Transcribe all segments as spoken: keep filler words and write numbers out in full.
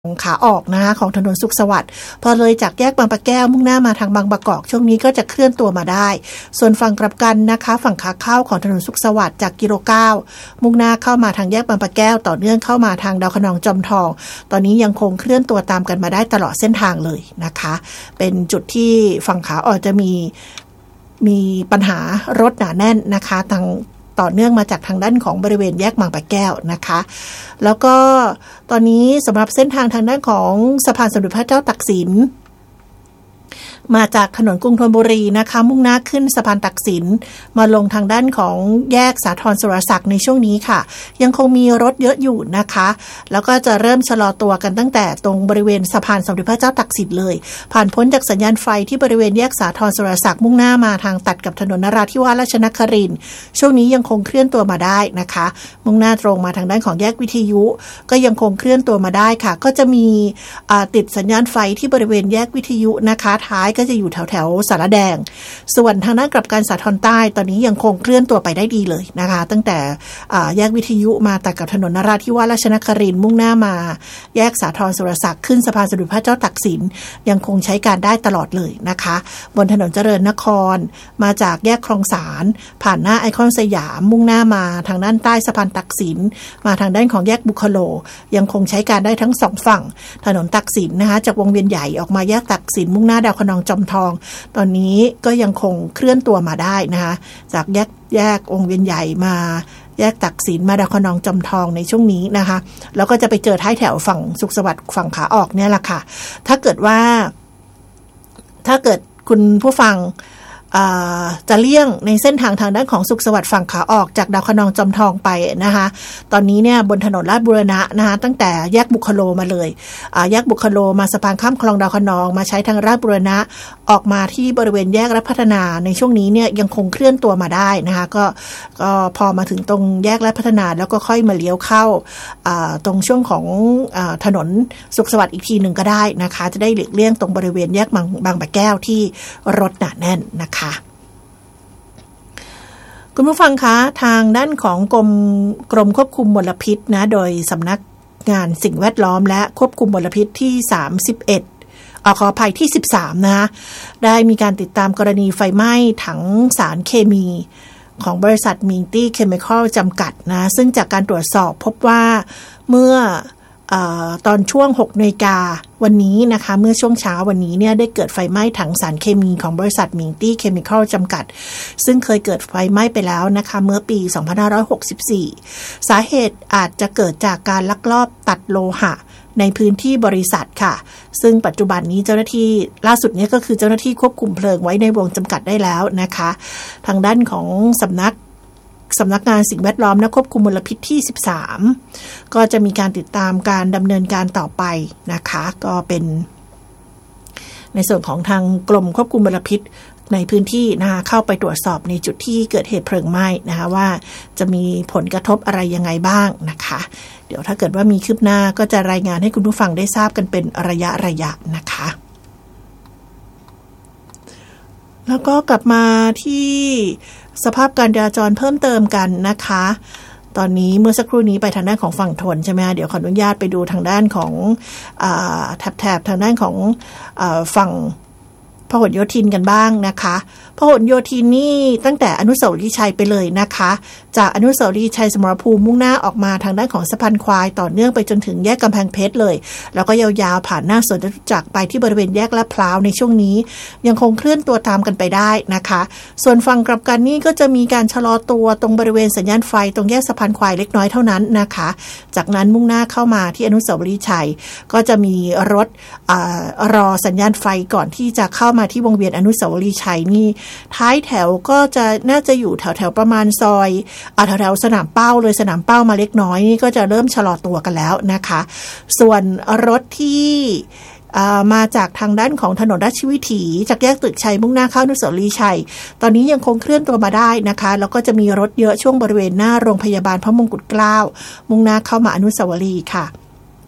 ขาออกนะคะของถนนสุขสวัสดิ์พอเลยจากแยกบางปะแก้วมุ่งหน้ามาทางบางประกอบช่วงนี้ก็จะเคลื่อนตัวมาได้ส่วนฝั่งกลับกันนะคะฝั่งขาเข้าของถนนสุขสวัสดิ์จากกิโลเก้ามุ่งหน้าเข้ามาทางแยกบางปะแก้วต่อเนื่องเข้ามาทางดาวคะนองจอมทองตอนนี้ยังคงเคลื่อนตัวตามกันมาได้ตลอดเส้นทางเลยนะคะเป็นจุดที่ฝั่งขาออกจะมีมีปัญหารถหนาแน่นนะคะทางต่อเนื่องมาจากทางด้านของบริเวณแยกบางปะแก้วนะคะแล้วก็ตอนนี้สำหรับเส้นทางทางด้านของสะพานสมเด็จพระเจ้าตากสินมาจากถนนกรุงธนบุรีนะคะมุ่งหน้าขึ้นสะพานตักสินมาลงทางด้านของแยกสาทรสุรศักดิ์ในช่วงนี้ค่ะยังคงมีรถเยอะอยู่นะคะแล้วก็จะเริ่มชะลอตัวกันตั้งแต่ตรงบริเวณสะพานสมเด็จพระเจ้าตากสินเลยผ่านพ้นจากสัญญาณไฟที่บริเวณแยกสาทรสุรศักดิ์มุ่งหน้ามาทางตัดกับถนนนราธิวาสราชนครินทร์ช่วงนี้ยังคงเคลื่อนตัวมาได้นะคะมุ่งหน้าตรงมาทางด้านของแยกวิทยุก็ยังคงเคลื่อนตัวมาได้ค่ะก็จะมีติดสัญญาณไฟที่บริเวณแยกวิทยุนะคะท้ายก็จะอยู่แถวแถวสารแดงส่วนทางด้านกลับกันสาทรใต้ตอนนี้ยังคงเคลื่อนตัวไปได้ดีเลยนะคะตั้งแต่แยกวิทยุมาตัดกับถนนนราธิวาสราชนครินทร์มุ่งหน้ามาแยกสาทรสุรศักดิ์ขึ้นสะพานสมเด็จพระเจ้าตากสินยังคงใช้การได้ตลอดเลยนะคะบนถนนเจริญนครมาจากแยกคลองสารผ่านหน้าไอคอนสยามมุ่งหน้ามาทางด้านใต้สะพานตักสินมาทางด้านของแยกบุคโลยังคงใช้การได้ทั้งสองฝั่งถนนตักสินนะคะจากวงเวียนใหญ่ออกมาแยกตักสินมุ่งหน้าดาวคะนองจอมทองตอนนี้ก็ยังคงเคลื่อนตัวมาได้นะคะจากแยกแยกวงเวียนใหญ่มาแยกตักสินมาดาวคะนองจอมทองในช่วงนี้นะคะแล้วก็จะไปเจอท้ายแถวฝั่งสุขสวัสดิ์ฝั่งขาออกเนี่ยแหละค่ะถ้าเกิดว่าถ้าเกิดคุณผู้ฟังจะเลี่ยงในเส้นทางทางด้านของสุขสวัสดิ์ฝั่งขาออกจากดาวคะนองจอมทองไปนะคะตอนนี้เนี่ยบนถนนลาดบูรณะนะคะตั้งแต่แยกบุคโลมาเลยแยกบุคโลมาสะพานข้ามคลองดาวคะนองมาใช้ทางลาดบูรณะออกมาที่บริเวณแยกรัฐพัฒนาในช่วงนี้เนี่ยยังคงเคลื่อนตัวมาได้นะคะก็ก็พอมาถึงตรงแยกรัฐพัฒนาแล้วก็ค่อยมาเลี้ยวเข้าตรงช่วงของถนนสุขสวัสดิ์อีกทีหนึ่งก็ได้นะคะจะได้หลีกเลี่ยงตรงบริเวณแยกบางบางปะแก้วที่รถหนาแน่นนะคะคุณผู้ฟังคะทางด้านของกรมกรมควบคุมมลพิษนะโดยสำนักงานสิ่งแวดล้อมและควบคุมมลพิษที่สามสิบเอ็ดอขออภัยที่สิบสามนะคะได้มีการติดตามกรณีไฟไหม้ถังสารเคมีของบริษัทมิงตี้เคมีคอลจำกัดนะซึ่งจากการตรวจสอบพบว่าเมื่อตอนช่วง หกนาฬิกาวันนี้นะคะเมื่อช่วงเช้าวันนี้เนี่ยได้เกิดไฟไหม้ถังสารเคมีของบริษัทมิงตี้เคมีคอลจำกัดซึ่งเคยเกิดไฟไหม้ไปแล้วนะคะเมื่อปีสองพันห้าร้อยหกสิบสี่สาเหตุอาจจะเกิดจากการลักลอบตัดโลหะในพื้นที่บริษัทค่ะซึ่งปัจจุบันนี้เจ้าหน้าที่ล่าสุดนี้ก็คือเจ้าหน้าที่ควบคุมเพลิงไว้ในวงจำกัดได้แล้วนะคะทางด้านของสำนักสำนักงานสิ่งแวดล้อมและควบคุมมลพิษที่สิบสามก็จะมีการติดตามการดำเนินการต่อไปนะคะก็เป็นในส่วนของทางกรมควบคุมมลพิษในพื้นที่นะคะเข้าไปตรวจสอบในจุดที่เกิดเหตุเพลิงไหม้นะคะว่าจะมีผลกระทบอะไรยังไงบ้างนะคะเดี๋ยวถ้าเกิดว่ามีคืบหน้าก็จะรายงานให้คุณผู้ฟังได้ทราบกันเป็นระยะระยะนะคะแล้วก็กลับมาที่สภาพการจราจรเพิ่มเติมกันนะคะตอนนี้เมื่อสักครู่นี้ไปทางด้านของฝั่งทนใช่ไหมคะเดี๋ยวขออนุญาตไปดูทางด้านของแถบๆทางด้านของฝั่งพหลโยธินกันบ้างนะคะพหลโยธินนี่ตั้งแต่อนุสาวรีย์ชัยไปเลยนะคะจากอนุสาวรีย์ชัยสมรภูมิมุ่งหน้าออกมาทางด้านของสะพานควายต่อเนื่องไปจนถึงแยกกำแพงเพชรเลยแล้วก็ยาวๆผ่านหน้าสวนจตุจักรไปที่บริเวณแยกลาดพร้าวในช่วงนี้ยังคงเคลื่อนตัวตามกันไปได้นะคะส่วนฝั่งกลับกันนี่ก็จะมีการชะลอตัวตรงบริเวณสัญญาณไฟตรงแยกสะพานควายเล็กน้อยเท่านั้นนะคะจากนั้นมุ่งหน้าเข้ามาที่อนุสาวรีย์ชัยก็จะมีรถรอสัญญาณไฟก่อนที่จะเข้ามาที่วงเวียนอนุสาวรีย์ชัยนี่ท้ายแถวก็จะน่าจะอยู่แถวๆประมาณซอยอ่าแถวๆสนามเป้าเลยสนามเป้ามาเล็กน้อยนี่ก็จะเริ่มชะลอตัวกันแล้วนะคะส่วนรถที่มาจากทางด้านของถนนราชวิถีจากแยกตึกชัยมุ่งหน้าเข้าอนุสาวรีย์ชัยตอนนี้ยังคงเคลื่อนตัวมาได้นะคะแล้วก็จะมีรถเยอะช่วงบริเวณหน้าโรงพยาบาลพระมงกุฎเกล้ามุ่งหน้าเข้ามาอนุสาวรีย์ค่ะ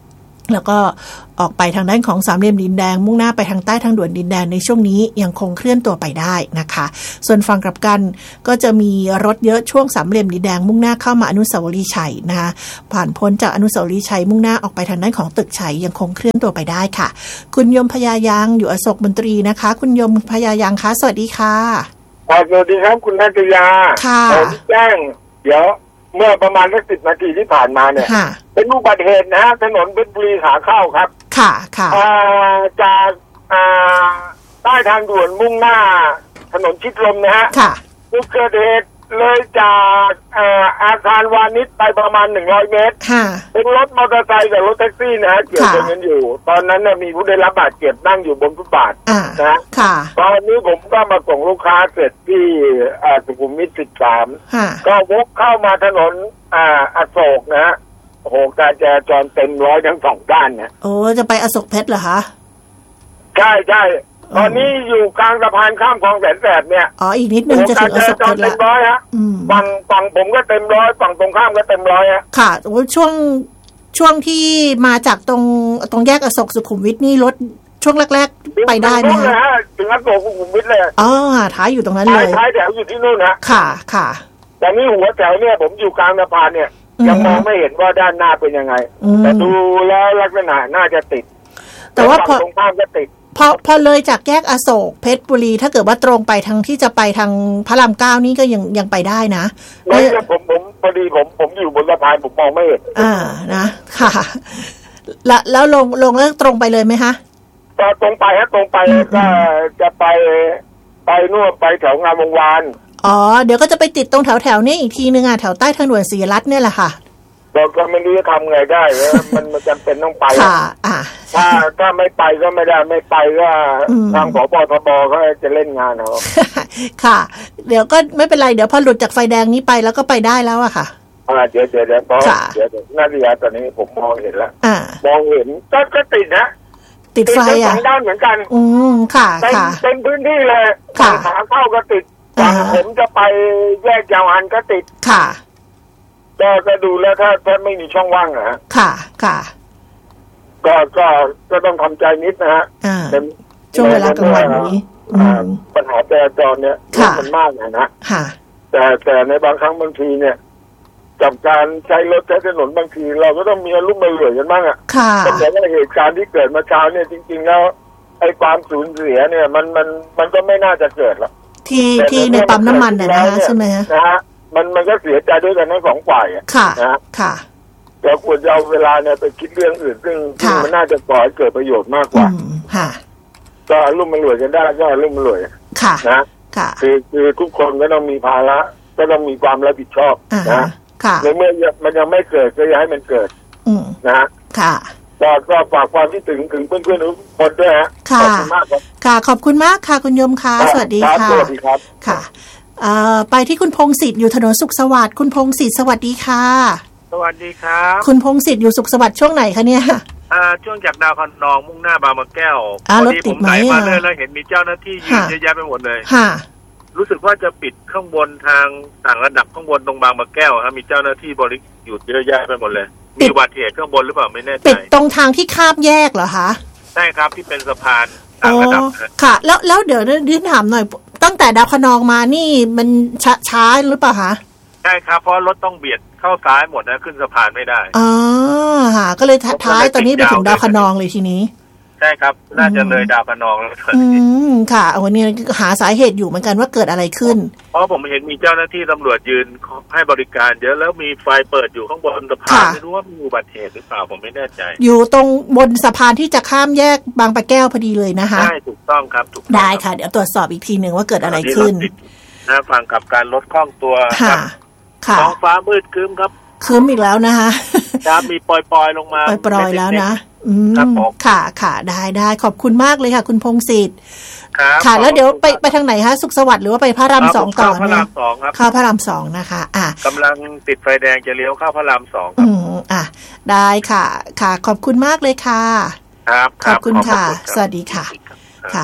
แล้วก็ออกไปทางด้านของสามเหลี่ยมดินแดงมุ่งหน้าไปทางใต้ทางด่วนดินแดงในช่วงนี้ยังคงเคลื่อนตัวไปได้นะคะส่วนฝั่งกลับกันก็จะมีรถเยอะช่วงสามเหลี่ยมดินแดงมุ่งหน้าเข้ามาอนุสาวรีย์ชัยนะคะผ่านพ้นจากอนุสาวรีย์ชัยมุ่งหน้าออกไปทางด้านของตึกชัยยังคงเคลื่อนตัวไปได้ค่ะคุณยมพยายังอยู่อโศกมนตรีนะคะคุณยมพยายังคะสวัสดีค่ะสวัสดีครับคุณนัทยาค่ะแจ้งเดี๋ยวเมื่อประมาณสักสิบนาทีที่ผ่านมาเนี่ยเป็นอุบัติเหตุนะฮะถนนเพชรบุรีขาเข้าครับค่ะค่ะจากใต้ทางด่วนมุ่งหน้าถนนชิดลมนะฮะค่ะจุดเกิดเหตุเลยจากอาคารวานิชไปประมาณหนึ่งร้อยเมตรเป็นรถมอเตอร์ไซค์กับรถแท็กซี่นะฮะเกี่ยวกันอยู่ตอนนั้นมีผู้ได้รับบาดเจ็บนั่งอยู่บนฟุตบาทนะตอนนี้ผมก็มาส่งลูกค้าเสร็จที่สุขุมวิทสิบสามก็วกเข้ามาถนนอโศกนะฮะโอ้โหการจราจรเต็มร้อยทั้งสองด้านนะโอ้จะไปอโศกเพชรเหรอคะใช่ใช่ตอนนี้อยู่กลางสะพานข้ามคลองแสนแสบเนี่ยอ๋ออีกนิดนึงจะถึงอโศกเพชรแล้วเต็มร้อยฮะฝั่งฝั่งผมก็เต็มร้อยฝั่งตรงข้ามก็เต็มร้อยฮะค่ะโอ้ช่วงช่วงที่มาจากตรงตรงแยกอโศกสุขุมวิทนี่รถช่วงแรกๆไปได้ไหมฮะถึงอโศกสุขุมวิทเลยอ๋อท้ายอยู่ตรงนั้นเลยท้ายแถวอยู่ที่นู่นฮะค่ะค่ะแต่นี่หัวแถวเนี่ยผมอยู่กลางสะพานเนี่ยยังมองไม่เห็นว่าด้านหน้าเป็นยังไงแต่ดูแล้วลักษณะน่าจะติดแต่ว่าพอตรงข้ามก็ติดพอพอเลยจากแยกอโศกเพชรบุรีถ้าเกิดว่าตรงไปทางที่จะไปทางพระรามเก้านี่ก็ยังยังไปได้นะไม่ผมผมพอดีผมผมอยู่บนสะพานผมมองไม่เห็นอ่านะค่ะแล้วแล้วลงลงแล้วตรงไปเลยไหมคะก็ตรงไปฮะตรงไปก็จะไปไปนู่นไปแถวงามวงวานอ๋อเดี๋ยวก็จะไปติดตรงแถวแถวนี้อีกทีนึงอ่ะแถวใต้ทางด่วนศรีรัตน์เนี่ยแหละค่ะเราก็ไม่รู้จะทำไงได้มันมันจำเป็นต้องไปค่ะอ่าถ้าถ้าไม่ไปก็ไม่ได้ไม่ไปก็ทางผบ.ทบ.เขาจะเล่นงานเอาค่ะเดี๋ยวก็ไม่เป็นไรเดี๋ยวพอหลุดจากไฟแดงนี้ไปแล้วก็ไปได้แล้วอะค่ะอ่าเดี๋ยวเดี๋ยวเดี๋ยวเพราะเดี๋ยวนาฬิกาตอนนี้ผมมองเห็นแล้วมองเห็นก็ก็ติดนะติดไฟอ่ะสองด้านเหมือนกันอืมค่ะค่ะเป็นพื้นที่เลยขาเข้าก็ติดฝั่งผมจะไปแยกยาวหันก็ติดค่ะก็จะดูแล้วถ้าถ้าไม่มีช่องว่างนะค่ะค่ะก็ก็ก็ต้องทำใจนิดนะฮะเป็นช่วงเวลากลางวันนี้ปัญหาจราจรเนี่ยมันมากนะนะค่ะแต่แต่ในบางครั้งบางทีเนี่ยกับการใช้รถใช้ถนนบางทีเราก็ต้องมีอารมณ์มาเหลื่อยกันบ้างอ่ะก็เหมือนกับเหตุการณ์ที่เกิดมาเช้าเนี่ยจริงๆแล้วไอ้ความสูญเสียเนี่ยมันมันมันก็ไม่น่าจะเกิดหรอกที่ที่ในปั๊มน้ำมันเนี่ยนะใช่ไหมนะฮะมันมันก็เสียใจด้วยกันทั้งสองฝ่ายอ่ะนะค่ะเราควรจะเอาเวลาเนี่ยไปคิดเรื่องอื่นซึ่งมันน่าจะก่อให้เกิดประโยชน์มากกว่าค่ะก็รุ่มมันรวยกันได้ก็รุ่มมันรวยค่ะนะค่ะคือคือทุกคนก็ต้องมีภาระก็ต้องมีความรับผิดชอบนะในเมื่อมันยังไม่เกิดก็อย่าให้มันเกิดนะค่ะก็ก็ฝากความคิดถึงถึงเพื่อนๆทุกคนด้วยฮะขอบคุณมากครับค่ะขอบคุณมากค่ะคุณยมค่ะสวัสดีค่ะสวัสดีครับค่ะไปที่คุณพงศิษฐ์อยู่ถนนสุขสวัสดิ์คุณพงศิษฐ์สวัสดีค่ะสวัสดีครับคุณพงศิษฐ์อยู่สุขสวัสดิ์ช่วงไหนคะเนี่ยอ่าช่วงจากดาวคะนองมุ่งหน้าบางมะแก้วพอดีผมไหลมาเลยแล้วเห็นมีเจ้าหน้าที่ยืนเยอะแยะไปหมดเลยค่ะรู้สึกว่าจะปิดข้างบนทางต่างระดับข้างบนตรงบางมะแก้วครับมีเจ้าหน้าที่บริอยู่เยอะแยะไปหมดเลยมีอุบัติเหตุข้างบนหรือเปล่าไม่แน่ใจปิดตรงทางที่ข้ามแยกเหรอคะใช่ครับที่เป็นสะพานต่างระดับค่ะแล้วแล้วเดี๋ยวดิฉันถามหน่อยตั้งแต่ดาวคะนองมานี่มันช้าช้าหรือเปล่าคะใช่ครับเพราะรถต้องเบียดเข้าซ้ายหมดนะขึ้นสะพานไม่ได้อ๋อค่ะก็เลยท้ายตอนนี้ไปถึงดาวคะนองเลยทีนี้ใช่ครับน่าจะเลยดาวคะนองแล้วอืมค่ะวันนี้หาสาเหตุอยู่เหมือนกันว่าเกิดอะไรขึ้นเพราะผมเห็นมีเจ้าหน้าที่ตำรวจยืนให้บริการเยอะแล้วมีไฟเปิดอยู่ข้างบนสะพานไม่รู้ว่ามีอุบัติเหตุหรือเปล่าผมไม่แน่ใจอยู่ตรงบนสะพานที่จะข้ามแยกบางปะแก้วพอดีเลยนะคะใช่ถูกต้องครับถูกได้ค่ะเดี๋ยวตรวจสอบอีกทีหนึ่งว่าเกิดอะไรขึ้นนะฟังกับการลดคล่องตัวค่ะค่ะท้องฟ้ามืดครึ้มครับครึ้มอีกแล้วนะคะจะมีปล่อยๆลงมาปล่อยๆแล้วนะอืมค่ะค่ะได้ได้ขอบคุณมากเลยค่ะคุณพงศิษฐ์ค่ะแล้วเดี๋ยวไปไปทางไหนคะสุขสวัสดิ์หรือว่าไปพระรามสองต่อเนี่ยพระรามสองครับเข้าพระรามสองนะคะอ่ะกำลังติดไฟแดงจะเลี้ยวเข้าพระรามสองอืมอ่ะได้ค่ะค่ะขอบคุณมากเลยค่ะครับขอบคุณค่ะสวัสดีค่ะค่ะ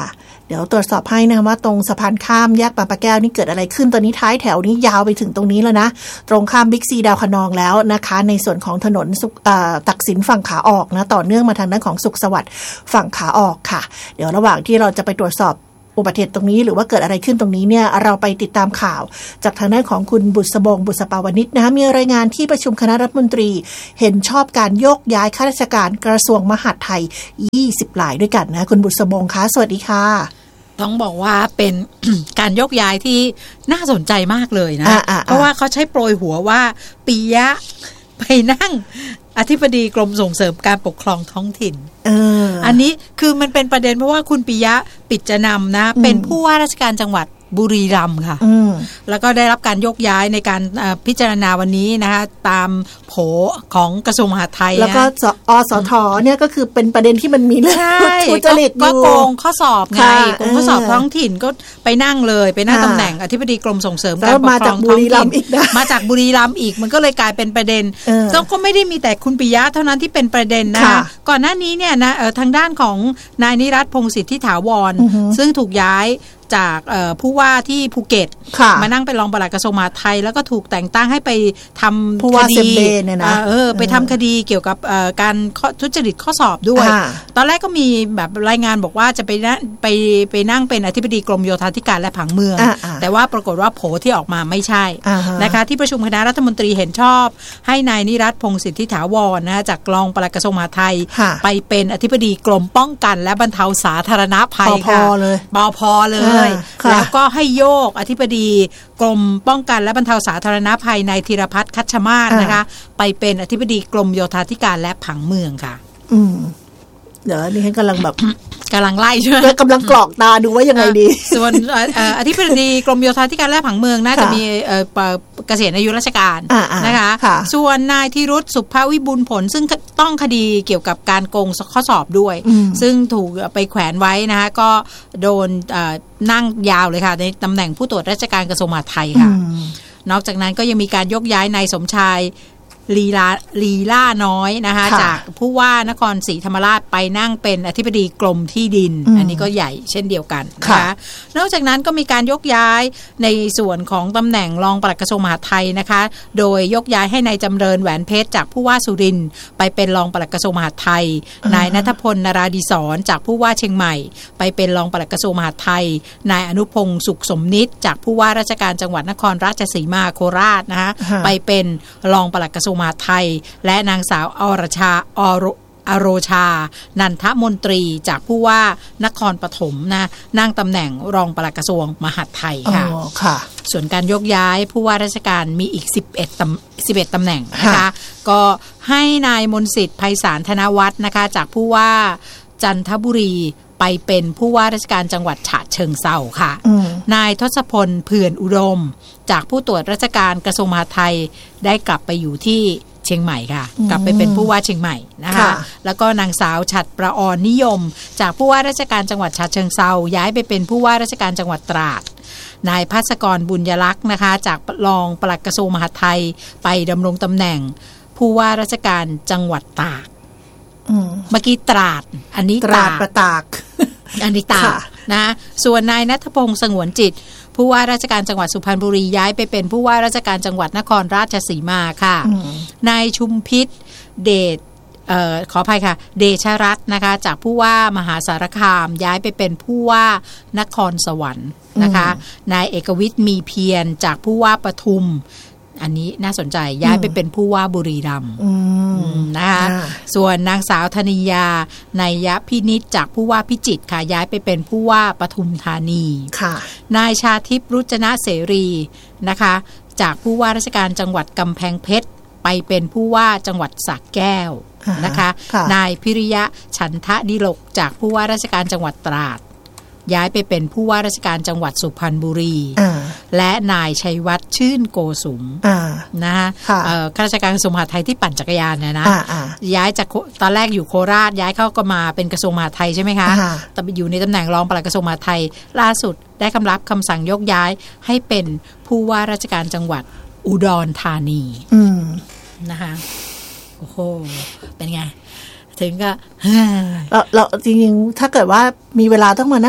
เดี๋ยวตรวจสอบให้นะว่าตรงสะพานข้ามแยกบางปะแก้วนี่เกิดอะไรขึ้นตอนนี้ท้ายแถวนี้ยาวไปถึงตรงนี้แล้วนะตรงข้ามบิ๊กซีดาวคะนองแล้วนะคะในส่วนของถนนตักสินฝั่งขาออกนะต่อเนื่องมาทางด้านของสุขสวัสดิ์ฝั่งขาออกค่ะเดี๋ยวระหว่างที่เราจะไปตรวจสอบอุบัติเหตุตรงนี้หรือว่าเกิดอะไรขึ้นตรงนี้เนี่ยเราไปติดตามข่าวจากทางด้านของคุณบุษบงบุษปาวนิชนะคะมีรายงานที่ประชุมคณะรัฐมนตรีเห็นชอบการโยกย้ายข้าราชการกระทรวงมหาดไทยยี่สิบหลายด้วยกันนะคุณบุษบงคะสวัสดีค่ะต้องบอกว่าเป็น การยกย้ายที่น่าสนใจมากเลยนะเพราะว่าเขาใช้โปรยหัวว่าปิยะไปนั่งอธิบดีกรมส่งเสริมการปกครองท้องถิ่นเอออันนี้คือมันเป็นประเด็นเพราะว่าคุณปิยะปิจนำนะเป็นผู้ว่าราชการจังหวัดบุรีรัมย์ค่ะแล้วก็ได้รับการยกย้ายในการพิจารณาวันนี้นะคะตามโผของกระทรวงมหาดไทยแล้วก็อสทเนี่ยก็คือเป็นประเด็นที่มันมีเรื่องทุจริตอยู่ก็โกงข้อสอบไงโกงข้อสอบท้องถิ่นก็ไปนั่งเลยไปนั่งตำแหน่งอธิบดีกรมส่งเสริมการปกครองท้องถิ่นมาจากบุรีรัมย์อีกมันก็เลยกลายเป็นประเด็นแล้วก็ไม่ได้มีแต่คุณปิยะเท่านั้นที่เป็นประเด็นนะคะก่อนหน้านี้เนี่ยนะทางด้านของนายนิรัตน์พงศ์สิทธิถาวรซึ่งถูกย้ายจากผู้ว่าที่ภูเก็ตมานั่งเป็นรองปลัดกระทรวงมหาดไทยแล้วก็ถูกแต่งตั้งให้ไปทำคดีเออไปทำคดีเกี่ยวกับการทุจริตข้อสอบด้วยตอนแรกก็มีแบบรายงานบอกว่าจะไปไปไปนั่งเป็นอธิบดีกรมโยธาธิการและผังเมืองแต่ว่าปรากฏว่าโผที่ออกมาไม่ใช่นะคะที่ประชุมคณะรัฐมนตรีเห็นชอบให้นายนิรัตน์พงศ์สิทธิถาวรนะจากรองปลัดกระทรวงมหาดไทยไปเป็นอธิบดีกรมป้องกันและบรรเทาสาธารณภัยค่ะปพเลยแล้วก็ให้โยกอธิบดีกรมป้องกันและบรรเทาสาธารณภัยนายธีรพัฒน์คัชมาศนะคะไปเป็นอธิบดีกรมโยธาธิการและผังเมืองค่ะอืมเดี๋ยวนี่ฉันกำลังแบบกำลังไล่ใช่ไหมกำลังกรอกตาดูว่ายังไงดีส่วนอธิบดีกรมโยธาธิการและผังเมืองน่าจะมีเกษียณอายุราชการนะคะส่วนนายธีรุษสุภวิบูลย์ผลซึ่งต้องคดีเกี่ยวกับการโกงข้อสอบด้วยซึ่งถูกไปแขวนไว้นะคะก็โดนนั่งยาวเลยค่ะในตำแหน่งผู้ตรวจราชการกระทรวงมหาดไทยค่ะนอกจากนั้นก็ยังมีการยกย้ายนายสมชายลีลาลีล่าน้อยนะคะจากผู้ว่านครศรีธรรมราชไปนั่งเป็นอธิบดีกรมที่ดิน อ, อันนี้ก็ใหญ่เช่นเดียวกันนะคะนอกจากนั้นก็มีการยกย้ายในส่วนของตำแหน่งรองปลัดกระทรวงมหาดไทยนะคะโดยยกย้ายให้นายจำเริญแหวนเพชรจากผู้ว่าสุรินทร์ไปเป็นรองปลัดกระทรวงมหาดไทยนายณัฐพลนราดิศรจากผู้ว่าเชียงใหม่ไปเป็นรองปลัดกระทรวงมหาดไทยนายอนุพงศ์สุขสมนิตจากผู้ว่าราชการจังหวัดนครราชสีมาโคราชนะคะไปเป็นรองปลัดกระทรวงมหาดไทยและนางสาวอรชาอรอโรชานันทมนตรีจากผู้ว่านครปฐมนะนั่งตำแหน่งรองปลัดกระทรวงมหาดไทยค่ะค่ะส่วนการยกย้ายผู้ว่าราชการมีอีกสิบเอ็ดตำสิบเอ็ดตำแหน่งนะคะก็ให้นายมนต์สิทธิ์ไพศาลธนวัฒน์นะคะจากผู้ว่าจันทบุรีไปเป็นผู้ว่าราชการจังหวัดฉะเชิงเทราค่ะนายทศพลเผื่อนอุดมจากผู้ตรวจราชการกระทรวงมหาดไทยได้กลับไปอยู่ที่เชียงใหม่ค่ะกลับไปเป็นผู้ว่าเชียงใหม่นะคะแล้วก็นางสาวฉัตรประออนนิยมจากผู้ว่าราชการจังหวัดฉะเชิงเทราย้ายไปเป็นผู้ว่าราชการจังหวัดตราดนายภัสกรบุญยลักษณ์นะคะจากรองปลัดกระทรวงมหาดไทยไปดำรงตำแหน่งผู้ว่าราชการจังหวัดตากเมื่อกี้ตราดอันนี้ตราดประตากอันนี้ตากนะส่วนนายณัฐพงศ์สงวนจิตผู้ว่าราชการจังหวัดสุพรรณบุรีย้ายไปเป็นผู้ว่าราชการจังหวัดนครราชสีมาค่ะนายชุมพิษเดชเอ่อขออภัยค่ะเดชรัตน์นะคะจากผู้ว่ามหาสารคามย้ายไปเป็นผู้ว่านครสวรรค์นะคะนายเอกวิทย์มีเพียรจากผู้ว่าปทุมอันนี้น่าสนใจย้ายไปเป็นผู้ว่าบุรีรัมย์นะคะส่วนนางสาวธนิยาไนยพินิจจากผู้ว่าพิจิตรค่ะย้ายไปเป็นผู้ว่าปทุมธานีค่ะนายชาทิพย์รุจนะเสรีนะคะจากผู้ว่าราชการจังหวัดกำแพงเพชรไปเป็นผู้ว่าจังหวัดสระแก้วนะคะนายพิริยะฉันทะดิลกจากผู้ว่าราชการจังหวัดตราดย้ายไปเป็นผู้ว่าราชการจังหวัดสุพรรณบุรีและนายชัยวัฒน์ชื่นโกสุมนะคะข้าราชการกระทรวงมหาดไทยที่ปั่นจักรยานเนี่ยนะย้ายจากตอนแรกอยู่โคราชย้ายเข้าก็มาเป็นกระทรวงมหาดไทยใช่ไหมคะแต่อยู่ในตำแหน่งรองปลัดกระทรวงมหาดไทยล่าสุดได้คำรับคำสั่งยกย้ายให้เป็นผู้ว่าราชการจังหวัดอุดรธานีนะคะโอ้โหเป็นไงถึงก็เราเราจริงๆถ้าเกิดว่ามีเวลาต้องมานั่งแบบ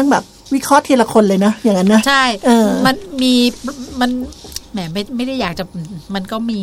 วิเคราะห์ทีละคนเลยนะอย่างนั้นนะใช่มันมีมันแหมไม่ไม่ได้อยากจะมันก็มี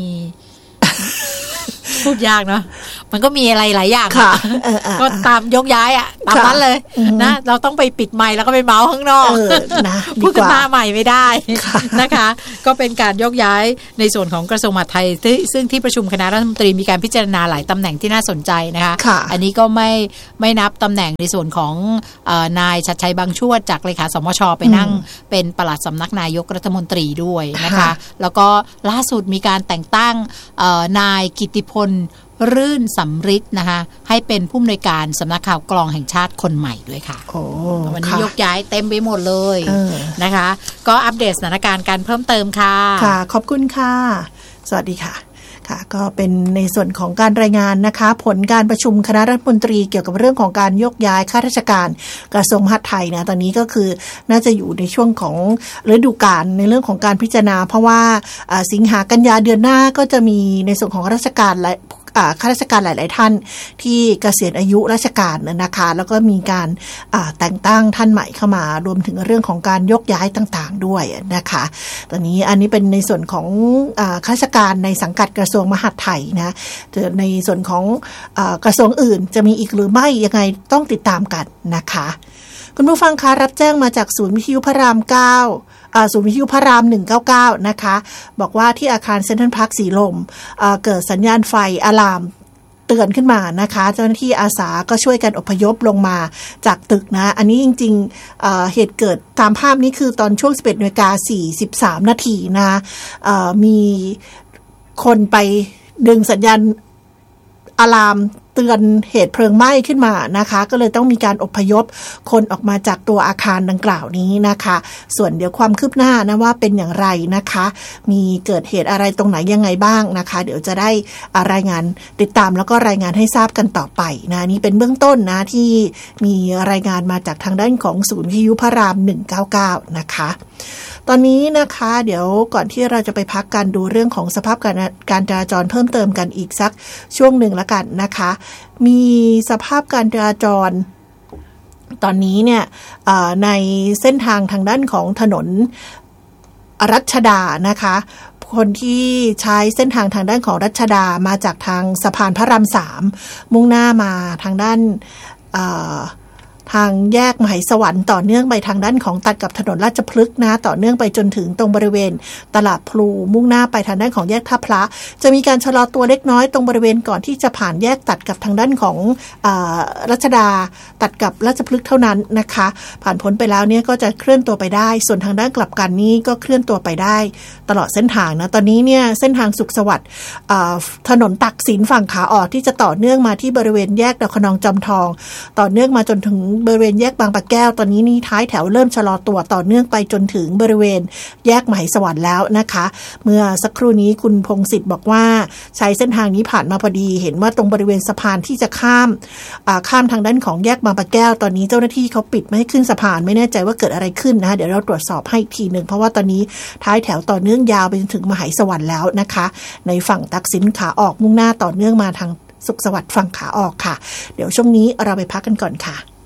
พูดยากเนาะมันก็มีอะไรหลายอย่างค่ะก็ตามยกย้ายอ่ะตามนั้นเลยนะเราต้องไปปิดไมค์แล้วก็ไปเมาส์ข้างนอกนะพูดกันมาใหม่ไม่ได้นะคะก็เป็นการยกย้ายในส่วนของกระทรวงมหาดไทยซึ่งที่ประชุมคณะรัฐมนตรีมีการพิจารณาหลายตำแหน่งที่น่าสนใจนะคะอันนี้ก็ไม่ไม่นับตำแหน่งในส่วนของนายชัดชัยบางชวดจากเลขาสมชไปนั่งเป็นปลัดสำนักนายกรัฐมนตรีด้วยนะคะแล้วก็ล่าสุดมีการแต่งตั้งนายกิตติพลรื่นสำริดนะคะให้เป็นผู้อำนวยการสำนักข่าวกรองแห่งชาติคนใหม่ด้วยค่ะโอ้วันนี้ยกย้ายเต็มไปหมดเลยนะคะก็อัปเดตสถานการณ์การเพิ่มเติมค่ะค่ะขอบคุณค่ะสวัสดีค่ะค่ะก็เป็นในส่วนของการรายงานนะคะผลการประชุมคณะรัฐมนตรีเกี่ยวกับเรื่องของการยกย้ายข้าราชการกระทรวงมหาดไทยนะตอนนี้ก็คือน่าจะอยู่ในช่วงของฤดูกาลในเรื่องของการพิจารณาเพราะว่าสิงหากันยาเดือนหน้าก็จะมีในส่วนของราชการและข้าราชการหลายๆท่านที่เกษียณอายุราชการนะคะแล้วก็มีการแต่งตั้งท่านใหม่เข้ามารวมถึงเรื่องของการยกย้ายต่างๆด้วยนะคะตอนนี้อันนี้เป็นในส่วนของข้าราชการในสังกัดกระทรวงมหาดไทยนะในส่วนของกระทรวงอื่นจะมีอีกหรือไม่ยังไงต้องติดตามกันนะคะคุณผู้ฟังคะรับแจ้งมาจากศูนย์วิทยุพระรามเก้าศูนย์วิทยุพระรามหนึ่งเก้าเก้านะคะบอกว่าที่อาคารเซ็นทรัลพาร์คสีลมเกิดสัญญาณไฟอะลามเตือนขึ้นมานะคะเจ้าหน้าที่อาสาก็ช่วยกันอพยพลงมาจากตึกนะอันนี้จริงๆ เ, เหตุเกิดตามภาพนี้คือตอนช่วง สิบเอ็ดนาฬิกาสี่สิบสามนาทีนะมีคนไปดึงสัญญาณอะลามเตือนเหตุเพลิงไหม้ขึ้นมานะคะก็เลยต้องมีการอพยพคนออกมาจากตัวอาคารดังกล่าวนี้นะคะส่วนเดี๋ยวความคืบหน้านะว่าเป็นอย่างไรนะคะมีเกิดเหตุอะไรตรงไหนยังไงบ้างนะคะเดี๋ยวจะได้รายงานติดตามแล้วก็รายงานให้ทราบกันต่อไปนะนี่เป็นเบื้องต้นนะที่มีรายงานมาจากทางด้านของศูนย์วิทยุพระรามหนึ่งเก้าเก้านะคะตอนนี้นะคะเดี๋ยวก่อนที่เราจะไปพักกันดูเรื่องของสภาพการการจราจรเพิ่มเติมกันอีกสักช่วงหนึ่งละกันนะคะมีสภาพการจราจรตอนนี้เนี่ยในเส้นทางทางด้านของถนนรัชดานะคะคนที่ใช้เส้นทางทางด้านของรัชดามาจากทางสะพานพระรามสามมุ่งหน้ามาทางด้านทางแยกมหาสวรรค์ต่อเนื่องไปทางด้านของตัดกับถนนราชพฤกษ์นะต่อเนื่องไปจนถึงตรงบริเวณตลาดพลูมุ่งหน้าไปทางด้านของแยกท่าพระจะมีการชะลอตัวเล็กน้อยตรงบริเวณก่อนที่จะผ่านแยกตัดกับทางด้านของรัชดาตัดกับราชพฤกษ์เท่านั้นนะคะผ่านพ้นไปแล้วเนี่ยก็จะเคลื่อนตัวไปได้ส่วนทางด้านกลับกันนี้ก็เคลื่อนตัวไปได้ตลอดเส้นทางนะตอนนี้เนี่ยเส้นทางสุขสวัสดิ์ถนนตักสินฝั่งขาออกที่จะต่อเนื่องมาที่บริเวณแยกดาวคะนองจอมทองต่อเนื่องมาจนถึงบริเวณแยกบางปะแก้วตอนนี้นี่ท้ายแถวเริ่มชะลอตัวต่อเนื่องไปจนถึงบริเวณแยกมหาสวรรค์แล้วนะคะเมื่อสักครู่นี้คุณพงศิษฐ์บอกว่าใช้เส้นทางนี้ผ่านมาพอดีเห็นว่าตรงบริเวณสะพานที่จะข้ามข้ามทางด้านของแยกบางปะแก้วตอนนี้เจ้าหน้าที่เขาปิดไม่ให้ขึ้นสะพานไม่แน่ใจว่าเกิดอะไรขึ้นนะเดี๋ยวเราตรวจสอบให้อีกทีนึงเพราะว่าตอนนี้ท้ายแถวต่อเนื่องยาวไปจนถึงมหาสวรรค์แล้วนะคะในฝั่งตักสินขาออกมุ่งหน้าต่อเนื่องมาทางสุขสวัสดิ์ฝั่งขาออกค่ะเดี๋ยวช่วงนี้เราไปพักกันก่อนค่ะ